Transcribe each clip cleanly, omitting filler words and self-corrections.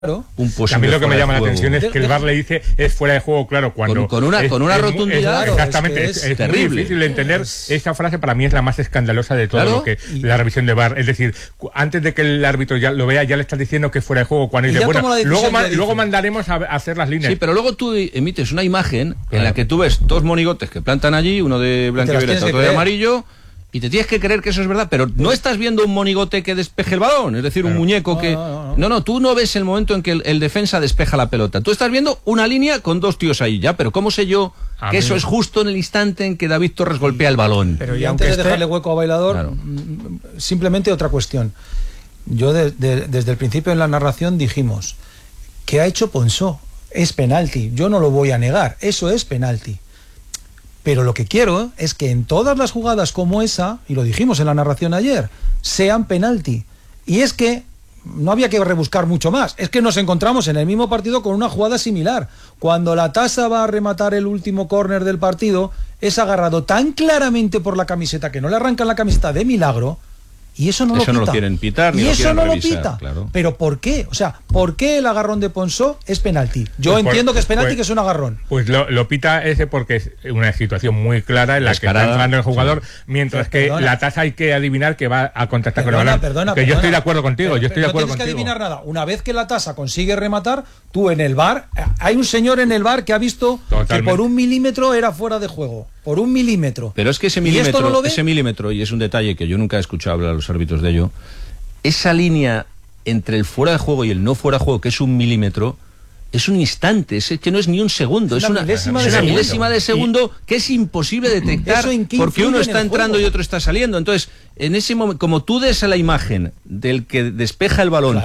un posible. A mí lo que me llama la juego. atención es que el VAR le dice es fuera de juego, claro, cuando con una rotundidad. Exactamente, es terrible. muy difícil de entender. Esa frase para mí es la más escandalosa de todo lo que la revisión de VAR. Es decir, antes de que el árbitro ya lo vea, ya le estás diciendo que es fuera de juego. Cuando dice, bueno, luego mandaremos a hacer las líneas. Sí, pero luego tú emites una imagen en la que tú ves dos monigotes que plantan allí, uno de blanco y violeta, otro de amarillo. Y te tienes que creer que eso es verdad, pero no estás viendo un monigote que despeje el balón, es decir, un muñeco que... No, tú no ves el momento en que el defensa despeja la pelota. Tú estás viendo una línea con dos tíos ahí, ya, pero ¿cómo sé yo que eso es justo en el instante en que David Torres golpea el balón? Pero y antes de dejarle hueco a Bailador, simplemente otra cuestión. Yo desde el principio en la narración dijimos, ¿qué ha hecho Ponsó? Es penalti, yo no lo voy a negar, eso es penalti. Pero lo que quiero es que en todas las jugadas como esa, y lo dijimos en la narración ayer, sean penalti. Y es que no había que rebuscar mucho más. Es que nos encontramos en el mismo partido con una jugada similar. Cuando la Tasa va a rematar el último córner del partido, es agarrado tan claramente por la camiseta que no le arrancan la camiseta de milagro. Y eso no lo pita. Eso no lo quieren pitar, ni y lo eso quieren no revisar, lo pita. claro. Pero ¿por qué? O sea, ¿por qué el agarrón de Ponsó es penalti? Yo entiendo que es penalti, que es un agarrón. Pues lo pita ese porque es una situación muy clara en la que está entrando el jugador, mientras que la Tasa hay que adivinar que va a contactar con el balón. Que yo estoy de acuerdo contigo, yo estoy de acuerdo contigo. No tienes que adivinar nada. Una vez que la Tasa consigue rematar, tú en el VAR, hay un señor en el VAR que ha visto que por 1 milímetro era fuera de juego. Por 1 milímetro. Pero es que ese milímetro, y es un detalle que yo nunca he escuchado hablar a los árbitros de ello, esa línea entre el fuera de juego y el no fuera de juego, que es 1 milímetro, es un instante, es que no es ni un segundo, es una milésima de segundo que es imposible detectar porque uno está entrando y otro está saliendo. Entonces, en ese momento, como tú des a la imagen del que despeja el balón,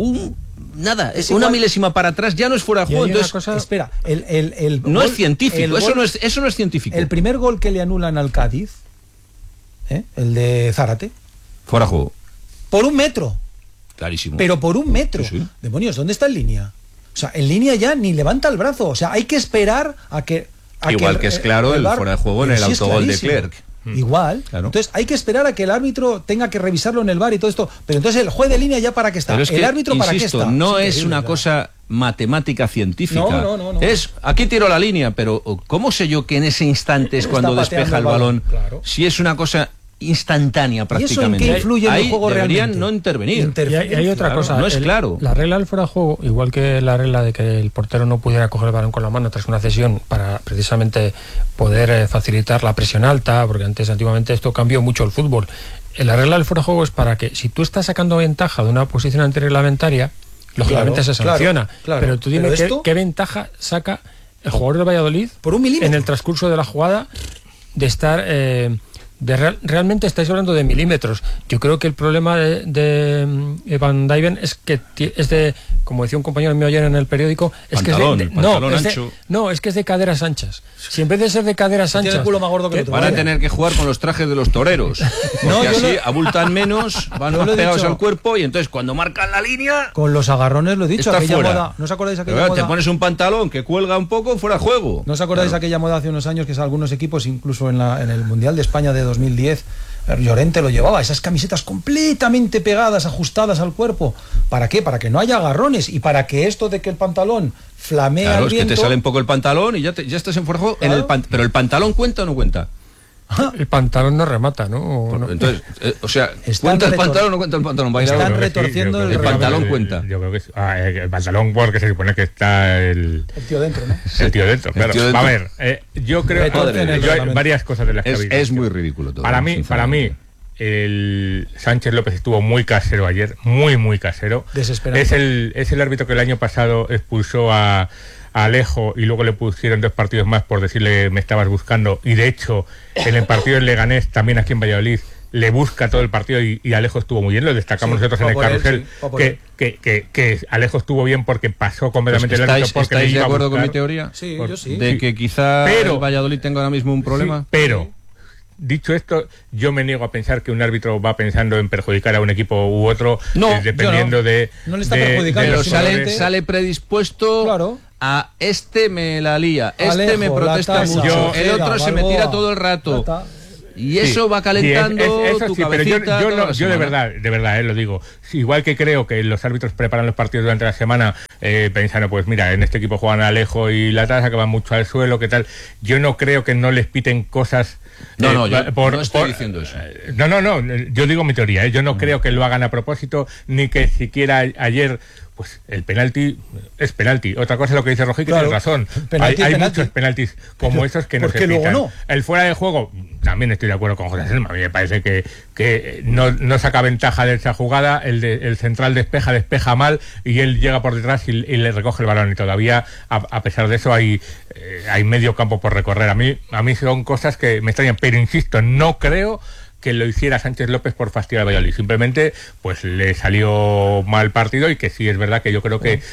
es una milésima para atrás, ya no es fuera de juego. Entonces, espera, no es científico, eso no es científico. El primer gol que le anulan al Cádiz, el de Zárate, fuera de juego. Por 1 metro. Clarísimo. Pero por 1 metro. Sí. Demonios, ¿dónde está en línea? O sea, en línea ya ni levanta el brazo. O sea, hay que esperar a que... Igual que es claro el fuera de juego en el autogol de Clerc. Igual. Claro. Entonces hay que esperar a que el árbitro tenga que revisarlo en el VAR y todo esto. Pero entonces el juez de línea ya para qué está. Es que, el árbitro para qué está. No es una cosa matemática científica. No. Es, aquí tiro la línea, pero ¿cómo sé yo que en ese instante es cuando despeja el balón? Claro. Si es una cosa instantánea prácticamente. ¿Y eso en qué influye en el juego deberían realmente? no intervenir. Y hay otra cosa. No es claro. La regla del fuera de juego, igual que la regla de que el portero no pudiera coger el balón con la mano tras una cesión para precisamente poder facilitar la presión alta, porque antiguamente esto cambió mucho el fútbol. La regla del fuera de juego es para que si tú estás sacando ventaja de una posición antirreglamentaria, lógicamente se sanciona. Claro. Pero tú dime qué ventaja saca el jugador del Valladolid por 1 milímetro en el transcurso de la jugada de estar... realmente estáis hablando de milímetros. Yo creo que el problema de Van Dijven es que es de, como decía un compañero mío ayer en el periódico, es pantalón, que es que es de caderas anchas. Si en vez de ser de caderas anchas, tiene el culo más gordo que van a tener que jugar con los trajes de los toreros, porque así abultan menos, van más pegados al cuerpo y entonces cuando marcan la línea, con los agarrones lo he dicho, aquella moda, ¿no os acordáis aquella moda? Te pones un pantalón que cuelga un poco, fuera de juego. ¿No os acordáis aquella moda hace unos años que algunos equipos, incluso en el Mundial de España de 2010, Llorente lo llevaba, esas camisetas completamente pegadas, ajustadas al cuerpo? ¿Para qué? Para que no haya agarrones y para que esto de que el pantalón flamea al viento... es que te sale un poco el pantalón y ya estás en fuera de juego. Claro. Pero el pantalón ¿cuenta o no cuenta? El pantalón no remata, ¿no? Entonces, ¿cuenta el pantalón o no cuenta el pantalón? Están retorciendo el pantalón cuenta. Yo creo que el pantalón, porque se supone que está el tío dentro, ¿no? El tío dentro, claro. A ver, yo creo hay varias cosas de las que habéis dicho. Es muy ridículo todo. Para mí, el Sánchez López estuvo muy casero ayer, muy casero. Desesperante. Es el árbitro que el año pasado expulsó a Alejo y luego le pusieron 2 partidos más por decirle me estabas buscando, y de hecho en el partido del Leganés, también aquí en Valladolid, le busca todo el partido y Alejo estuvo muy bien, lo destacamos nosotros en el carrusel, que Alejo estuvo bien porque pasó completamente el árbitro. ¿Estáis de acuerdo con mi teoría? Sí, yo sí. De que quizá el Valladolid tenga ahora mismo un problema. Sí, pero dicho esto, yo me niego a pensar que un árbitro va pensando en perjudicar a un equipo u otro, dependiendo de... No le está perjudicando. Pero sale predispuesto... Claro. A me la lía, Alejo, me protesta mucho, el otro se me tira todo el rato. Y eso va calentando eso tu sí, cabecita. Pero yo de verdad, lo digo. Igual que creo que los árbitros preparan los partidos durante la semana pensando, pues mira, en este equipo juegan Alejo y La Tasa, que van mucho al suelo, ¿qué tal? Yo no creo que no les piten cosas... yo no estoy diciendo eso. No, yo digo mi teoría, yo no creo que lo hagan a propósito, ni que siquiera ayer... Pues el penalti es penalti. Otra cosa es lo que dice Rojí, que tiene razón. Hay muchos penaltis como esos que no se pitan. Luego no. El fuera de juego, también estoy de acuerdo con José Selma. A mí me parece que no saca ventaja de esa jugada. El central despeja mal y él llega por detrás y le recoge el balón. Y todavía, a pesar de eso, hay medio campo por recorrer. A mí son cosas que me extrañan. Pero insisto, no creo que lo hiciera Sánchez López por fastidiar al Valladolid. Simplemente pues le salió mal partido, y que sí es verdad que yo creo que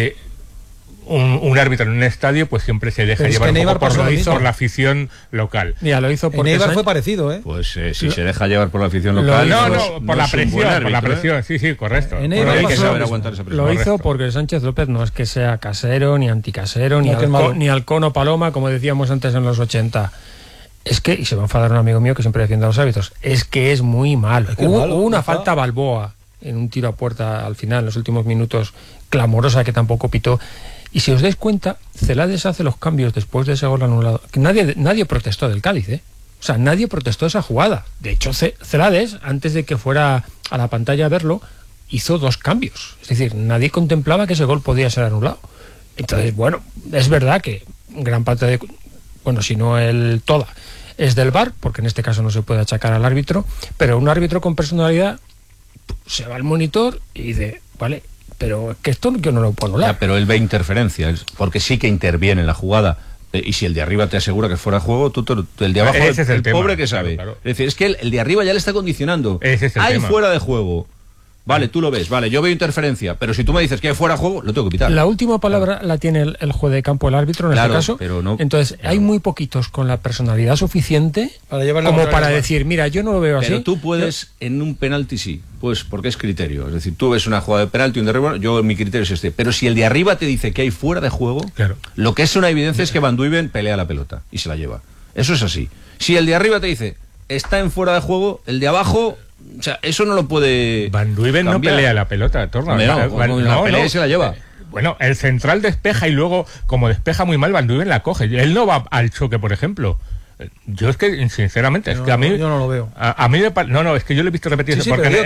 un árbitro en un estadio pues siempre se deja llevar un poco por la afición local. Mira, lo hizo porque Eibar fue parecido, ¿eh? Pues si se deja llevar por la afición local... por la presión, sí, correcto. Hay que saber aguantar esa presión. Lo hizo porque Sánchez López no es que sea casero, ni anticasero, ni halcón o paloma, como decíamos antes en los 80. Es que, y se va a enfadar un amigo mío que siempre defiende a los árbitros, es que es muy malo. Hubo una falta a Balboa en un tiro a puerta al final, en los últimos minutos, clamorosa, que tampoco pitó. Y si os dais cuenta, Celades hace los cambios después de ese gol anulado. Que nadie protestó del Cádiz, ¿eh? O sea, nadie protestó esa jugada. De hecho, Celades, antes de que fuera a la pantalla a verlo, hizo 2 cambios. Es decir, nadie contemplaba que ese gol podía ser anulado. Entonces, bueno, es verdad que gran parte de... Bueno, si no toda es del VAR, porque en este caso no se puede achacar al árbitro, pero un árbitro con personalidad se va al monitor y dice, vale, pero que esto yo no lo puedo anular. Pero él ve interferencias, porque sí que interviene en la jugada, y si el de arriba te asegura que fuera de juego, el de abajo, el pobre que sabe. Claro. Es decir, es que el de arriba ya le está condicionando. Hay fuera de juego. Vale, tú lo ves, vale, yo veo interferencia, pero si tú me dices que hay fuera de juego, lo tengo que pitar. La última palabra la tiene el juez de campo, el árbitro, en este caso. Pero no, entonces, hay muy poquitos con la personalidad suficiente como para decir, mira, yo no lo veo así. Pero tú puedes, en un penalti sí, pues porque es criterio. Es decir, tú ves una jugada de penalti, un derribo, mi criterio es este. Pero si el de arriba te dice que hay fuera de juego, lo que es una evidencia es que Van Duyven pelea la pelota y se la lleva. Eso es así. Si el de arriba te dice, está en fuera de juego, el de abajo... O sea, eso no lo puede... Van Duyven no pelea la pelota, Torna. La pelea y se la lleva. Bueno, el central despeja y luego, como despeja muy mal, Van Duyven la coge. Él no va al choque, por ejemplo. Yo es que, sinceramente, es que a mí... Yo no lo veo. A mí es que yo lo he visto repetir. Sí, porque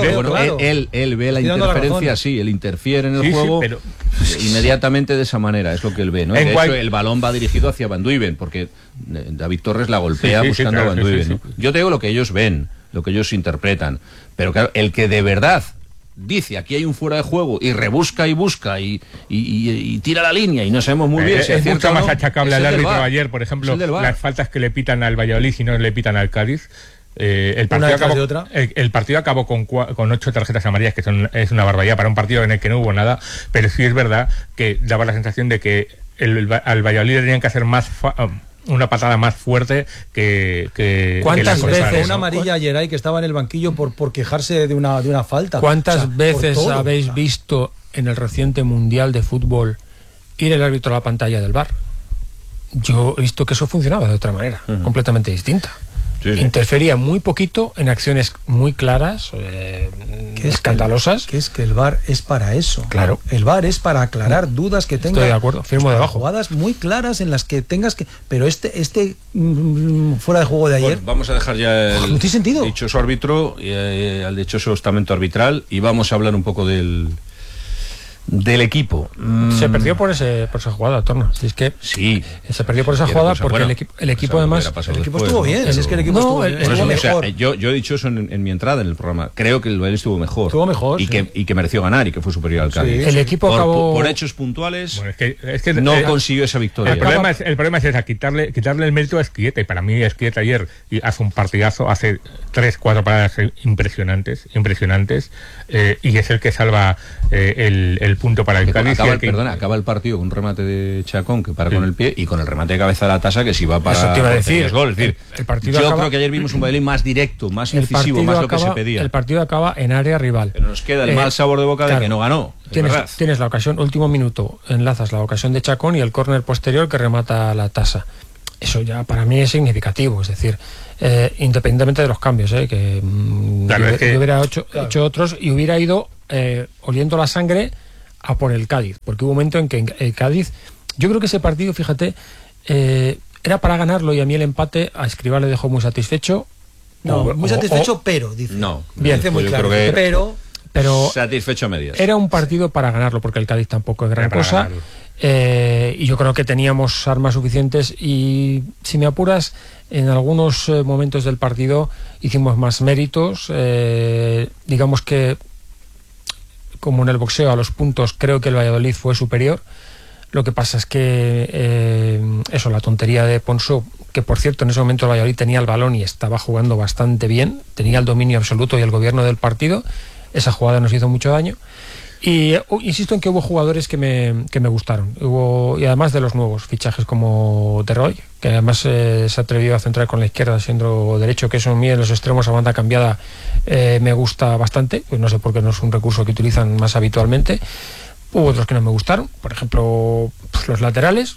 él ve la interferencia, sí, él interfiere en el juego pero inmediatamente de esa manera, es lo que él ve, ¿no? De hecho, el balón va dirigido hacia Van Duyven, porque David Torres la golpea buscando a Van Duyven, ¿no? Yo te digo lo que ellos ven, lo que ellos interpretan, pero claro, el que de verdad dice aquí hay un fuera de juego y rebusca y busca y tira la línea y no sabemos muy bien si es mucho más achacable al árbitro ayer, por ejemplo, las faltas que le pitan al Valladolid y no le pitan al Cádiz. El partido acabó con 8 tarjetas amarillas, que es una barbaridad para un partido en el que no hubo nada, pero sí es verdad que daba la sensación de que al Valladolid le tenían que hacer una patada más fuerte que ¿cuántas veces una amarilla ayer hay que estaba en el banquillo por quejarse de una falta? ¿Cuántas veces habéis visto en el reciente Mundial de Fútbol ir el árbitro a la pantalla del VAR? Yo he visto que eso funcionaba de otra manera, completamente distinta. Interfería muy poquito en acciones muy claras, escandalosas. Que es que el VAR es para eso. Claro. El VAR es para aclarar dudas que tengas. Estoy de acuerdo, firmo debajo. Jugadas muy claras en las que tengas que... Pero fuera de juego de ayer... Bueno, vamos a dejar ya no tiene sentido. Dichoso árbitro, al dichoso estamento arbitral, y vamos a hablar un poco del equipo. Se perdió por esa jugada, Torna. Si es que sí, se perdió por esa jugada porque el equipo además... El equipo estuvo bien, es que el equipo estuvo mejor. Yo he dicho eso en mi entrada en el programa. Creo que el Valladolid estuvo mejor. Estuvo mejor, y que mereció ganar y que fue superior al Cádiz. El equipo acabó... Por hechos puntuales, no consiguió esa victoria. El problema es esa, quitarle el mérito a Esquieta. Y para mí Esquieta ayer hace un partidazo, hace 3-4 paradas impresionantes, y es el que salva el punto para el Cádiz. Acaba el partido con un remate de Chacón que para con el pie y con el remate de cabeza de La Tasa que si va para... Eso te iba a decir. Gol. Es decir, yo creo que ayer vimos un Valladolid más directo, más incisivo, más lo que se pedía. El partido acaba en área rival. Pero nos queda el mal sabor de boca de que no ganó. Tienes la ocasión, último minuto, enlazas la ocasión de Chacón y el córner posterior que remata La Tasa. eso ya para mí es significativo, es decir, independientemente de los cambios, que claro, yo hubiera hecho otros y hubiera ido oliendo la sangre a por el Cádiz, porque hubo un momento en que el Cádiz, yo creo que ese partido, fíjate, era para ganarlo, y a mí el empate a Escribá le dejó muy satisfecho. Muy satisfecho, pero dice. No, bien, dice muy claro, pero satisfecho a medias. Era un partido para ganarlo, porque el Cádiz tampoco es gran cosa. Y yo creo que teníamos armas suficientes, y si me apuras, en algunos momentos del partido hicimos más méritos. Digamos que, como en el boxeo, a los puntos creo que el Valladolid fue superior. Lo que pasa es que la tontería de Ponsó, que por cierto en ese momento el Valladolid tenía el balón y estaba jugando bastante bien, tenía el dominio absoluto y el gobierno del partido, esa jugada nos hizo mucho daño. Y insisto en que hubo jugadores que me gustaron, y además de los nuevos fichajes como De Roy, que además se atrevió a centrar con la izquierda siendo derecho, que eso en mí en los extremos a banda cambiada me gusta bastante, pues no sé por qué no es un recurso que utilizan más habitualmente. Hubo otros que no me gustaron, por ejemplo, los laterales.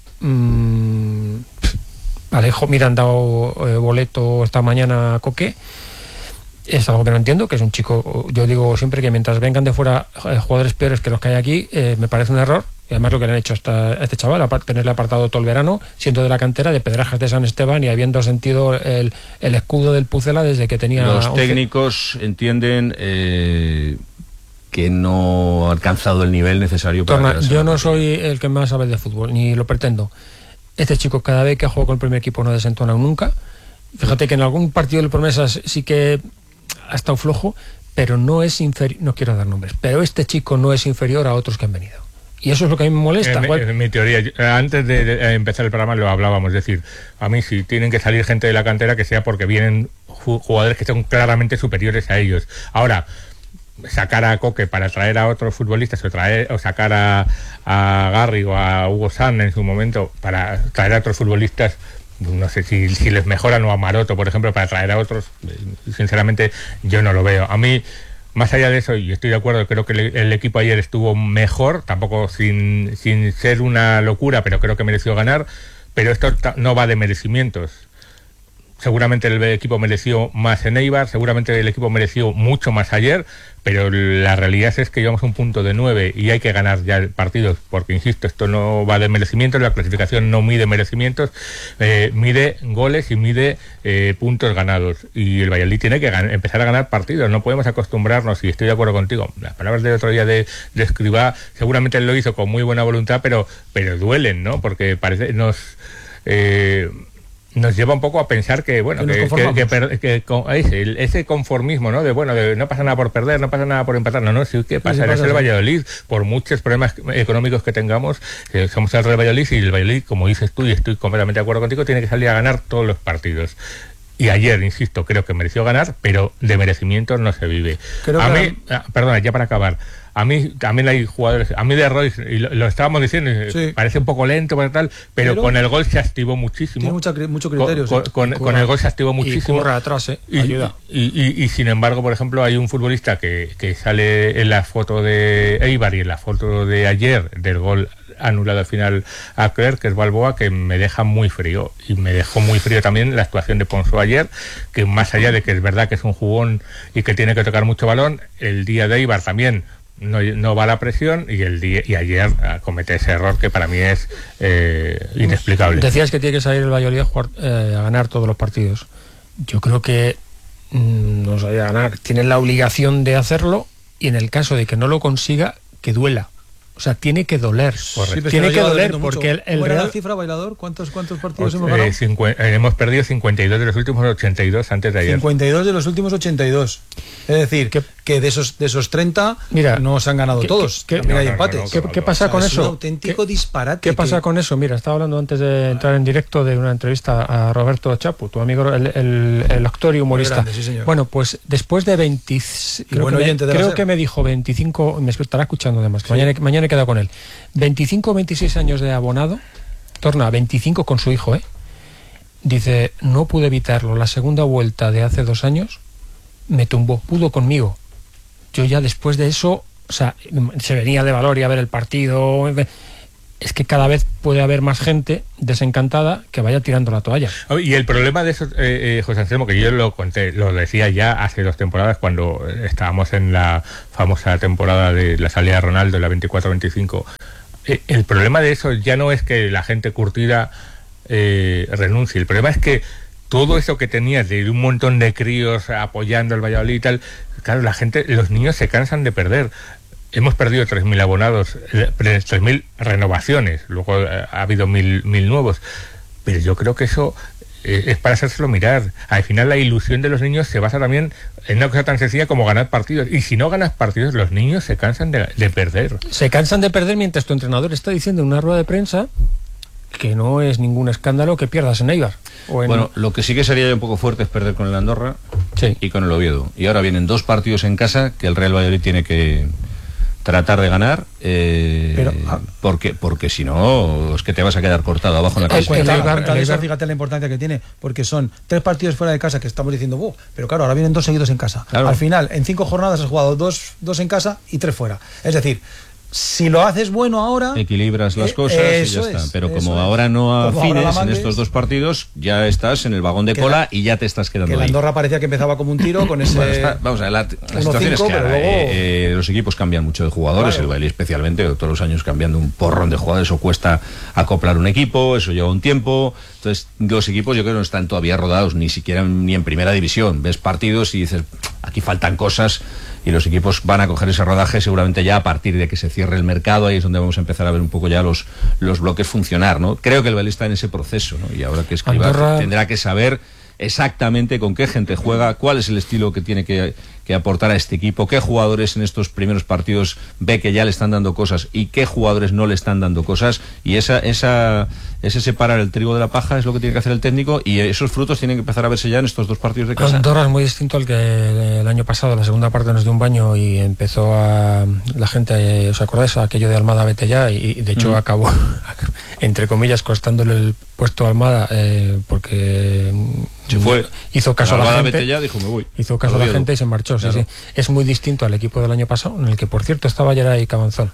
Alejo, mira, han dado boleto esta mañana a Coque. Es algo que no entiendo, que es un chico, yo digo siempre que mientras vengan de fuera jugadores peores que los que hay aquí, me parece un error. Y además lo que le han hecho a este chaval, tenerle apartado todo el verano, siendo de la cantera de Pedrajas de San Esteban y habiendo sentido el escudo del Pucela desde que tenía... Los técnicos entienden... que no ha alcanzado el nivel necesario para... Yo no soy el que más sabe de fútbol, ni lo pretendo. Este chico cada vez que ha jugado con el primer equipo no ha desentonado nunca. Fíjate que en algún partido de promesas sí que ha estado flojo, pero no es inferior, no quiero dar nombres, pero este chico no es inferior a otros que han venido. Y eso es lo que a mí me molesta. En mi teoría, antes de empezar el programa lo hablábamos, es decir, a mí si tienen que salir gente de la cantera, que sea porque vienen jugadores que son claramente superiores a ellos. Ahora, sacar a Coque para traer a otros futbolistas o sacar a Garri o a Hugo Sanz en su momento para traer a otros futbolistas, no sé si les mejoran, o a Maroto, por ejemplo, para traer a otros, sinceramente yo no lo veo. A mí, más allá de eso, y estoy de acuerdo, creo que el equipo ayer estuvo mejor, tampoco sin ser una locura, pero creo que mereció ganar, pero esto no va de merecimientos. Seguramente el equipo mereció más en Eibar, seguramente el equipo mereció mucho más ayer, pero la realidad es que llevamos un punto de 9 y hay que ganar ya partidos, porque insisto, esto no va de merecimientos, la clasificación no mide merecimientos, mide goles y mide puntos ganados, y el Valladolid tiene que empezar a ganar partidos, no podemos acostumbrarnos, y estoy de acuerdo contigo, las palabras del otro día de Escribá, seguramente él lo hizo con muy buena voluntad, pero duelen, ¿no? Porque parece nos lleva un poco a pensar que bueno, ese conformismo, ¿no? De no pasa nada por perder, no pasa nada por empatar, no, sí que pasa, es el Valladolid, por muchos problemas económicos que tengamos, somos el Real Valladolid, y el Valladolid, como dices tú, y estoy completamente de acuerdo contigo, tiene que salir a ganar todos los partidos. Y ayer, insisto, creo que mereció ganar, pero de merecimientos no se vive. Perdona, ya para acabar, a mí también hay jugadores, a mí De Roy, y lo estábamos diciendo, sí, parece un poco lento, pero con el gol se activó muchísimo. Tiene mucho criterio. Con el gol se activó muchísimo. Y corre atrás, ayuda. Y sin embargo, por ejemplo, hay un futbolista que sale en la foto de Eibar y en la foto de ayer del gol anulado al final a Clerc, que es Balboa, que me deja muy frío, y me dejó muy frío también la actuación de Ponsó ayer, que más allá de que es verdad que es un jugón y que tiene que tocar mucho balón, el día de Eibar también no va a la presión, y ayer comete ese error que para mí es inexplicable. Decías que tiene que salir el Valladolid a ganar todos los partidos. Yo creo que no sabe ganar, tiene la obligación de hacerlo, y en el caso de que no lo consiga, que duela. O sea, tiene que doler. Sí, tiene que doler porque el Real... la cifra, Bailador? ¿Cuántos partidos hemos ganado? Hemos perdido 52 de los últimos 82 antes de ayer. 52 de los últimos 82. Es decir, que de esos 30 no se han ganado todos. Mira, hay empates. ¿Qué pasa con eso? Es un auténtico disparate. ¿Qué pasa con eso? Mira, estaba hablando antes de entrar en directo de una entrevista a Roberto Chapu, tu amigo, el actor y humorista. Grande, sí, señor. Bueno, pues después de 20... Creo que me dijo 25... Me estará escuchando además. Mañana he quedado con él. 25 o 26 años de abonado, torna a 25 con su hijo, dice, no pude evitarlo, la segunda vuelta de hace 2 años me tumbó, pudo conmigo. Yo ya después de eso, o sea, se venía de Valoria a ver el partido, es que cada vez puede haber más gente desencantada que vaya tirando la toalla. Y el problema de eso, José Anselmo, que yo lo conté, lo decía ya hace 2 temporadas, cuando estábamos en la famosa temporada de la salida de Ronaldo, la 24-25, el problema de eso ya no es que la gente curtida renuncie, el problema es que todo eso que tenías de un montón de críos apoyando al Valladolid y tal, claro, los niños se cansan de perder. Hemos perdido 3.000 abonados, 3.000 renovaciones, luego ha habido 1.000 nuevos, pero yo creo que eso es para hacérselo mirar. Al final la ilusión de los niños se basa también en una cosa tan sencilla como ganar partidos, y si no ganas partidos los niños se cansan de perder. Se cansan de perder mientras tu entrenador está diciendo en una rueda de prensa que no es ningún escándalo que pierdas en Eibar. Bueno, lo que sí que sería un poco fuerte es perder con el Andorra y con el Oviedo. Y ahora vienen 2 partidos en casa que el Real Valladolid tiene que tratar de ganar, porque si no es que te vas a quedar cortado abajo en la casa. Fíjate la importancia que tiene, porque son 3 partidos fuera de casa que estamos diciendo, pero claro, ahora vienen 2 seguidos en casa. Claro. Al final, en 5 jornadas has jugado 2 en casa y 3 fuera. Es decir, si lo haces bueno ahora, equilibras las cosas y ya está. Pero como ahora no afines en estos 2 partidos, ya estás en el vagón de cola y ya te estás quedando ahí. Que el Andorra parecía que empezaba como un tiro con ese... Bueno, vamos a ver, la situación es que luego... los equipos cambian mucho de jugadores, claro. El Valladolid especialmente, todos los años cambiando un porrón de jugadores, eso cuesta acoplar un equipo, eso lleva un tiempo. Entonces, los equipos yo creo que no están todavía rodados, ni siquiera ni en primera división. Ves partidos y dices, aquí faltan cosas, y los equipos van a coger ese rodaje seguramente ya a partir de que se cierre el mercado. Ahí es donde vamos a empezar a ver un poco ya los bloques funcionar, ¿no? Creo que el Valladolid está en ese proceso, ¿no? Y ahora que escriba tendrá que saber exactamente con qué gente juega, cuál es el estilo que tiene que aportar a este equipo, qué jugadores en estos primeros partidos ve que ya le están dando cosas y qué jugadores no le están dando cosas, y ese separar el trigo de la paja es lo que tiene que hacer el técnico, y esos frutos tienen que empezar a verse ya en estos 2 partidos de casa. Andorra es muy distinto al que el año pasado, la segunda parte nos dio un baño y empezó la gente, ¿os acordáis? Aquello de Almada vete ya, y de hecho acabó entre comillas costándole el puesto a Almada, porque se fue, hizo caso a la gente, ya dijo, me voy. Hizo caso a la gente y se marchó. Claro. Sí. Es muy distinto al equipo del año pasado, en el que por cierto estaba Geray Cabanzón.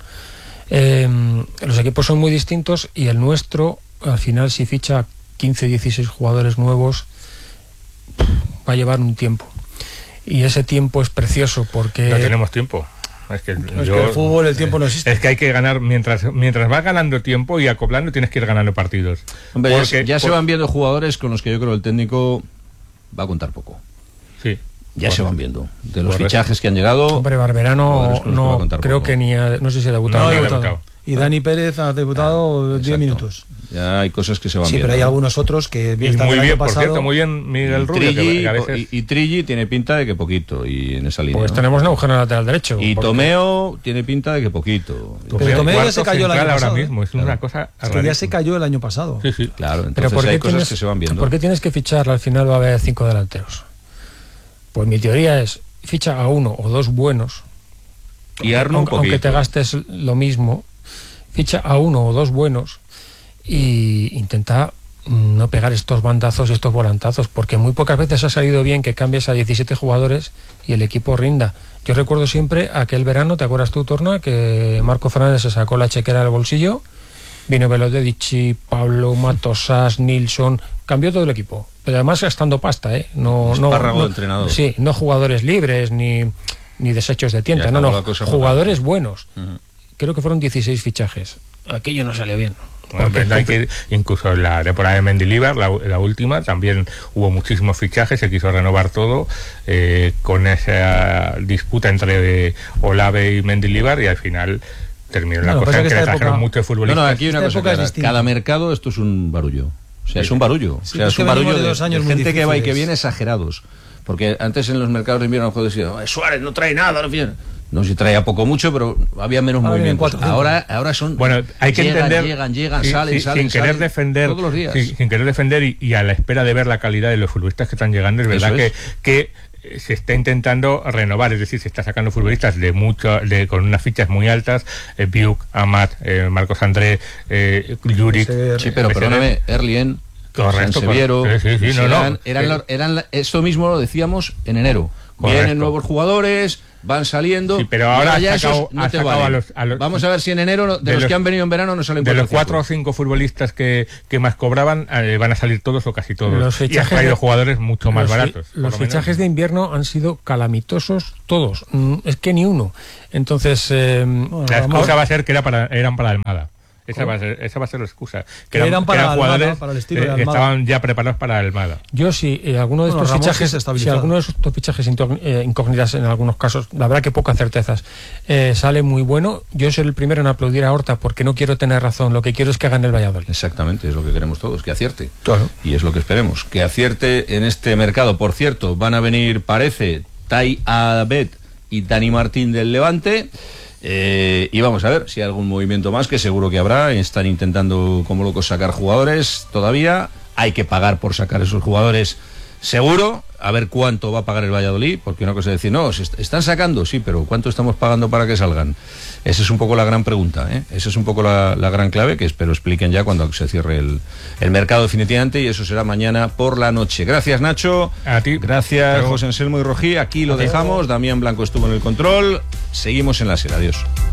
Los equipos son muy distintos, y el nuestro al final, si ficha 15-16 jugadores nuevos, va a llevar un tiempo, y ese tiempo es precioso porque no tenemos tiempo. Es que el fútbol, el tiempo no existe. Es que hay que ganar mientras vas ganando tiempo y acoplando, tienes que ir ganando partidos. Hombre, ya se van viendo jugadores con los que yo creo el técnico va a contar poco. Sí. Ya se van viendo. De los fichajes que han llegado. Hombre, Barberano no creo poco. Que ni no sé si ha debutado. No ha debutado. Y Dani Pérez ha debutado 10 minutos. Ya hay cosas que se van viendo. Sí, pero hay algunos otros que bien están muy bien, por cierto, muy bien Miguel Rubio. Que a veces... y Trilli tiene pinta de que poquito, y en esa línea. Pues tenemos un agujero lateral derecho. Y Tomeo tiene pinta de que poquito. Pero Tomeo ya se cayó el año pasado. Ahora mismo, es una cosa que ya se cayó el año pasado. Sí. Claro, entonces hay cosas que se van viendo. ¿Por qué tienes que fichar? Al final va a haber 5 delanteros. Pues mi teoría es, ficha a 1 o 2 buenos, y aunque te gastes lo mismo, ficha a 1 o 2 buenos y intenta no pegar estos bandazos y estos volantazos, porque muy pocas veces ha salido bien que cambies a 17 jugadores y el equipo rinda. Yo recuerdo siempre aquel verano, ¿te acuerdas tú, Torna? Que Marco Fernández se sacó la chequera del bolsillo, vino Velodedici, Pablo, Matosas, Nilsson, cambió todo el equipo, pero además gastando pasta, no entrenador. Sí, no jugadores libres ni desechos de tienda, jugadores buenos. Creo que fueron 16 fichajes. Aquello no salió bien. Hay que, incluso en la temporada de Mendilibar, la última, también hubo muchísimos fichajes, se quiso renovar todo, con esa disputa entre Olave y Mendilibar, y al final terminó la cosa en que le trajeron muchos futbolistas. Aquí hay una cosa clara, cada mercado esto es un barullo. O sea, es un barullo. Sí, es un barullo de gente difíciles. Que va y que viene exagerados. Porque antes en los mercados de invierno los jugadores decían, Suárez no trae nada, no si traía poco mucho, pero había menos movimientos. Ahora son... Bueno, hay que entender... Llegan, salen, sin querer defender todos los días. Sin querer defender y a la espera de ver la calidad de los futbolistas que están llegando, es verdad que se está intentando renovar, es decir, se está sacando futbolistas con unas fichas muy altas, Biuk, Amat, Marcos André, Juric... Sí, pero perdóname, Erlien... Correcto, Sanseviero, eran esto mismo lo decíamos en enero, Vienen nuevos jugadores, van saliendo. Sí, pero ahora ya esos no te valen. Vamos a ver si en enero, de los que han venido en verano, no salen. De los 4 o 5 futbolistas que más cobraban, van a salir todos o casi todos. Los fichajes, y han traído jugadores mucho más baratos. Los fichajes de invierno han sido calamitosos todos. Es que ni uno. Entonces, la excusa va a ser que eran para Almada. Esa va a ser la excusa. Que eran jugadores para el estilo de que estaban ya preparados para Almada. Yo si alguno de estos fichajes, incógnitas en algunos casos, la verdad que pocas certezas, sale muy bueno. Yo soy el primero en aplaudir a Horta porque no quiero tener razón. Lo que quiero es que gane el Valladolid. Exactamente, es lo que queremos todos, que acierte. Claro. Y es lo que esperemos, que acierte en este mercado. Por cierto, van a venir, parece, Tai Abed y Dani Martín del Levante. Y vamos a ver si hay algún movimiento más, que seguro que habrá. Están intentando como locos sacar jugadores todavía. Hay que pagar por sacar esos jugadores, seguro. A ver cuánto va a pagar el Valladolid, porque una cosa es decir, no, se están sacando, sí, pero ¿cuánto estamos pagando para que salgan? Esa es un poco la gran pregunta, ¿eh? Esa es un poco la gran clave, que espero expliquen ya cuando se cierre el mercado definitivamente, y eso será mañana por la noche. Gracias, Nacho. A ti. Gracias, José Anselmo y Rojí. Aquí lo dejamos. Damián Blanco estuvo en el control. Seguimos en la SER. Adiós.